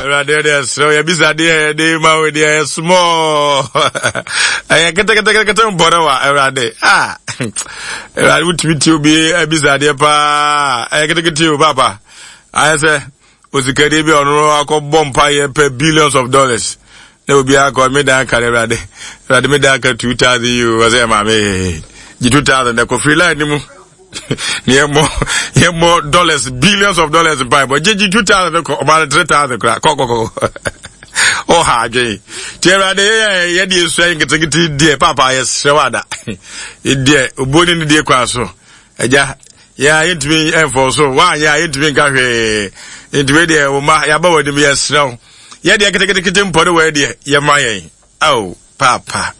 rather so ya bisa de ma we de small. I kete borawa rather. I would meet you be a bisa de pa. I kete you papa. I say Uzikedi be on ko bompa pay billions of dollars. They will be a call me down rather me down 2,000 you was a mame. 2,000 they could free line him. Yeah, more dollars, billions of dollars in buy, but JG 2,000 about 3,000 crack. Oh, Haji. Tierra de Yedi is saying it's a good dear papa, yes, Shawada. It dear, born in the dear quasso. Yeah, it me and for so why, yeah, it me cafe. It ready, Yabo to be a snow. Yeah, they can take a kitchen pot away, dear, Yamay. Oh, papa.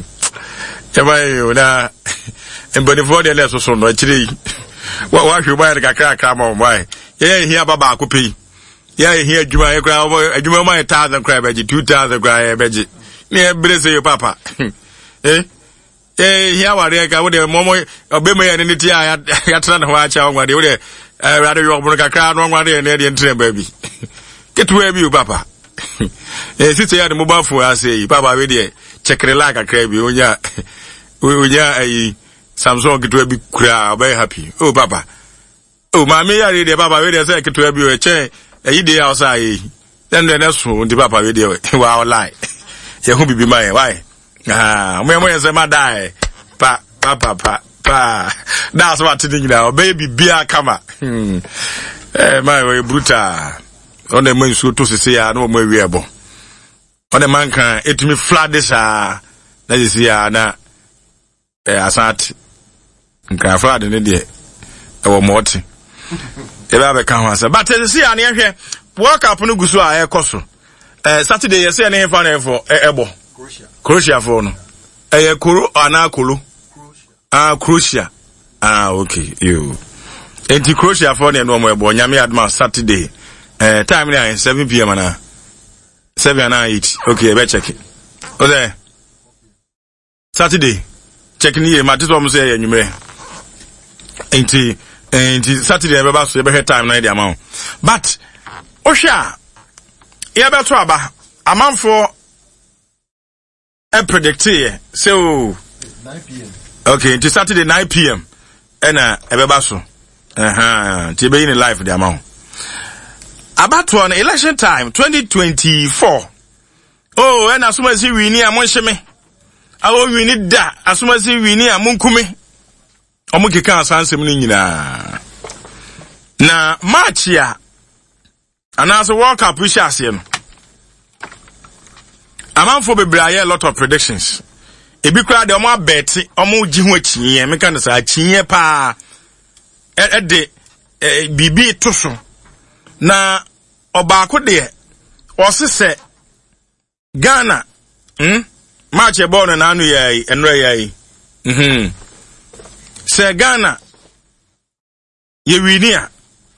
Yamay, and but before they left so no actually what you buy the crack come on why yeah here baba kupi yeah here juma crab juma my 1,000 crab 2,000 crab veggie near bless your papa here what they got with the momo obey me and the I try to watch out what they would rather you open a crowd one day and the train baby get where you papa since you had the mobile phone I say papa really check it like a crab you yeah we Samsung to be very happy. Oh, papa. Oh, mammy, I read papa radio say to be a chair, a day outside. Then the next one, the papa video, wow, lie. You won't be my why? Where's my die? Pa. That's what to think now, baby, beer, come on. My way, brutal. On the moon, so to say, I know more wearable. On the man can it me flat this, that is here now. Asat. Nka fra de ne de e wo moti e ba be kan ho asa but see an ye work up no guso a e koso Saturday ye say ne fa na efo ebo Croatia for no e kuru ana kulu Croatia okay you enti Croatia for ne no mo ebo nyame adma Saturday time na 7 p.m. na 7 and 8 okay be check okay Saturday check ni e ma tiso mo say enwumre enti Saturday ebe ba so ebe time na dey amount but ohwa e be to aba amanfo e predict here so 9 p.m. okay enti Saturday 9 p.m. ena ebe ba so ti be in life dey amount about one election time 2024 oh ena so ma si wini amon hye awo wini da asoma si wini amunkume omukeka asansem ni nyina na match ya anaso World Cup wi hye no amanfo bebraye a lot of predictions ebi kra de omo abeti omo gi ho akinye meka no sa akinye pa de bibi to so na obaako de osese Ghana match e ball na anu yayi enra yayi se Ghana ye wini a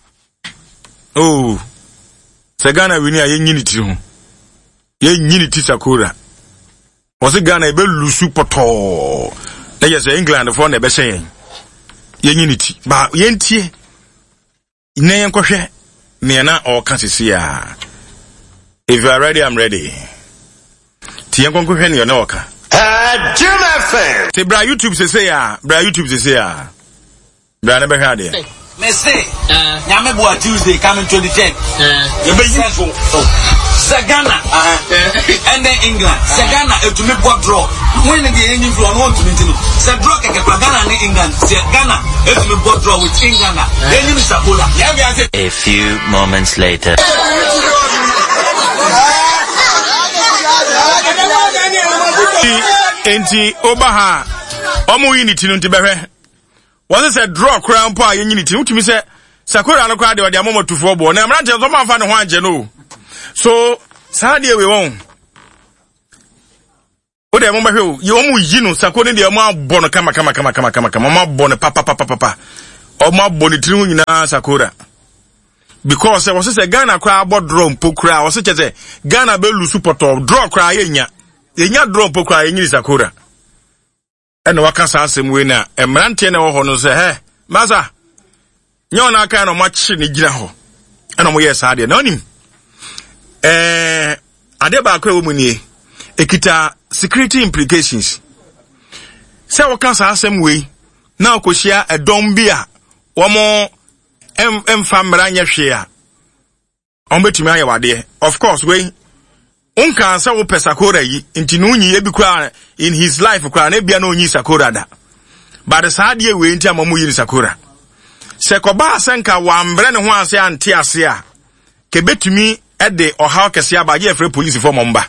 oh se Ghana wini a ye nyini ti ho ye nyini ti Sakura wose Ghana e be lusu poto na ye se England for na be hye ye nyini ti ba ye ntie ina ye nkohwe me na o ka sisi a if you are ready I'm ready tiyen konko hwe ne na oka Jim FM te bra YouTube se ya bra YouTube se ya bra na be hwa de me say nyame bo Tuesday coming 23rd you be sense Sagana and then England Sagana to me bo draw when the any flow no to me say draw ke Ghana and England Ghana to me bo draw with England then you Sabola a few moments later enti obaha omo unity no ntibehwe won say draw crown po a unity utumi say Sakura no kwa de odi amomotufo bo na mrante so ma fa ne ho anje no so saade we won o de mo behwe ye omo yi no Sakura de mo abo no kama mo abo no papa o mo abo ni tiri nyina Sakura because was say Ghana kwa abo draw mpo kra was say Ghana be lusu poto draw kra yenya draw mpo kra yenyi Sakura ene wakasa asem we na emrante na wo ho no say he masa nyo na aka no machi ni gina ho ene mo yes ade na onim ade ba kwa mu nie ekita security implications se wo kan sa asem we na okohia edom bi a womo emfa mra nya hwe a ombetumi aye wade of course we unkan sa wo pesakora yi nti no nyi ebi kwa in his life kwa na bia na onyi sakora da but saade we nti amamu yi sakora se koba asenka wa mbre ne ho ase ante ase a kebetumi ede oha kese abaje efre police for momba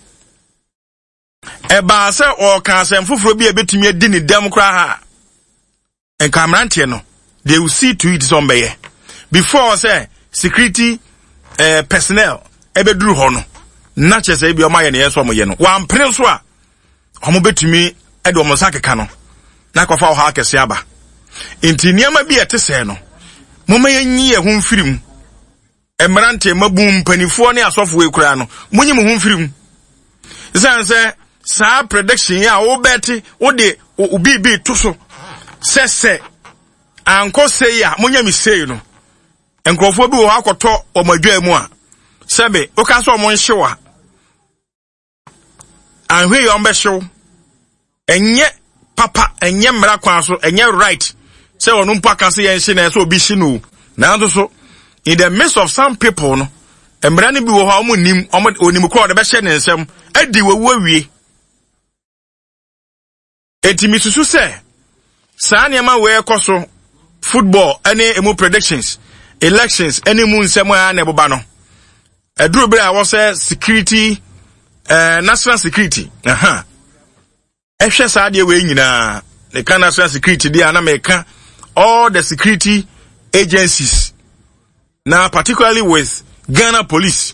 eba se o kan asem foforo bi ebetumi edi ni dem kra ha enkamrante no they will see to it somebody before say security personnel ebeduru ho no na chese bi o maye ne yeso mo ye no wa mpre so a omo betumi ede omo sakeka no na kofa oha kese aba inti niama bi etese no moma yenyi ye ho mfirim emrante mabum panifo ne asofo ekura no munyi mo ho mfirim zanse sa prediction ya wo beti wo de obibi to so sese anko sei ya munya mi sei no enkrofo bi wo akoto omadwa mu a sebe o ka so mo nhyewa anhwe yo mbehyew enye papa enye mra kwa so enye right se wonu mpa ka se yen hye na so obi hye no na so in the midst of some people no emra ne bi wo ha onim onim ko de be hye ne nsem adi wawu awie etimi susu se saa niema we ekoso football any emu predictions elections any mu nsem a na eboba no eduru bre a wo se security national security ehwe saa de we nyina the kind national security dia na meka all the security agencies now particularly with Ghana police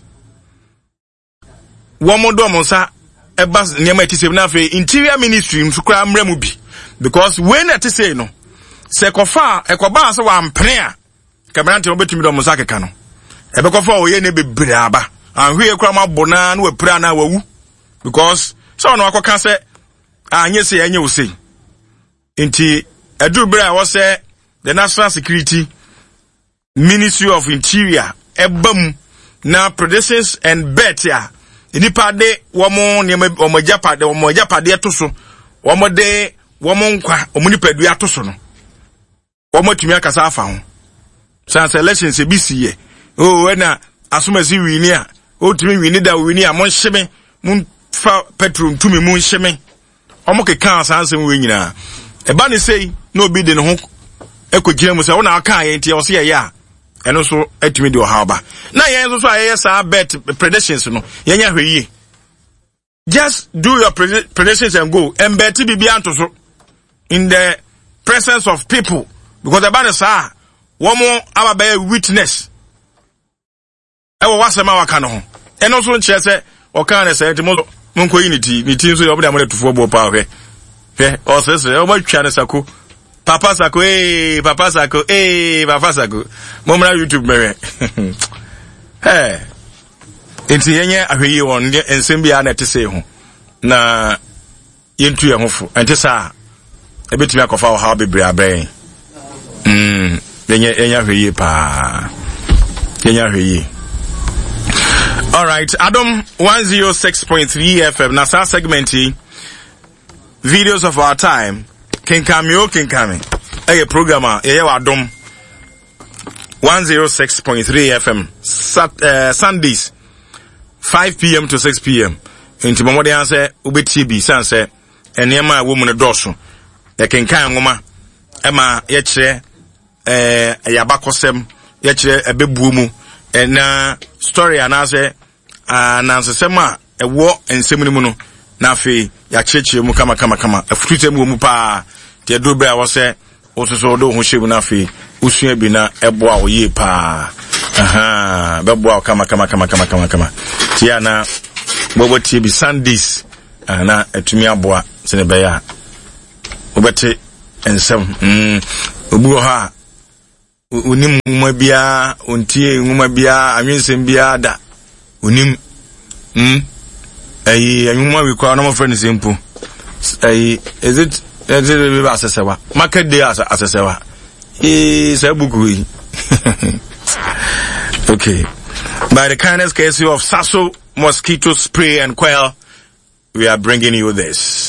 womodo monsa ebas niema etisem na fe interior ministry msukra mremu bi because when it say no se kofa ekoba se wa mpre a kabrante obetumi do monsa keka no ebekofa oye ne bebre aba anhwe ekura mabona na wapira na wawu because so no akoka se anye se anye usei inti eduru a was the national security ministry of interior ebam na predictions and bet ya nipa de womo niema omajapade to so womo de womo nkwa omunipadu ato so no womo tumi akasa afa ho sans elections ebisiye o na asomasi wini a o tumi wini da wini a mon hyeme mun fa petrol tumi mun hyeme omo keka asansem we nyina eba ne sei na obi de ne ho ekogire mu se wona aka yenti o se ye ya eno so atumi de o ha ba na yen so aye sa bet predictions no yen ya hweye just do your predictions and go and bet bibi anto so in the presence of people because the ban sa womo ababa witness e wo wasema waka no ho eno so nche se o kan na se ntimo monko unity ni tin so yo bda mo le tufo bo pa hwe o se se o ma twa na sako papa sako papa sako papa sako momra YouTube mere enti yenye ahweyi won de ensem bia na tese ho na yentu ye hofo enti sa ebetumi akofa wo ha bebre abrɛn yenye ahweyi pa yenye ahweyi. All right, Adam 106.3 FM. Now, our segment videos of our time. Kinkami. A programmer. Adam 106.3 FM. Sundays 5 p.m. to 6 p.m. Into Momodi answer ubetibi sanse. Enyema woman doso. Ya kinkan ngoma. Ema yeche yabakosem yeche ebebumu. Na story anase nansesema ewo ensemni mu no na afi ya cheche mu kama afutute mu mu pa te dobe a wo se ososo do ho hyebu na afi usua bi na ebo a wo ye pa bebo a kama tia na bobo tie bi Sundays na etumi aboa se ne be ya obete ensem obu ha unim nguma bia ontie nguma bia anwensem bia da unim anyuma we kwa na my friend simple is it be asesewa market day asesewa sabuku okay By the kindness courtesy of Sasso Mosquito Spray and Coil, we are bringing you this.